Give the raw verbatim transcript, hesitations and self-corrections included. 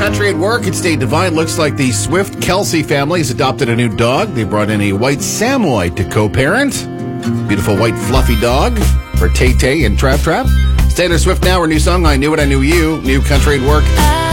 Country at Work. It's Dave Devine. Looks like the Swift Kelsey family has adopted a new dog. They brought in a white Samoyed to co-parent. Beautiful white fluffy dog for Tay Tay and Trap Trap. Taylor Swift now, her new song, I Knew It, I Knew You. New Country at Work.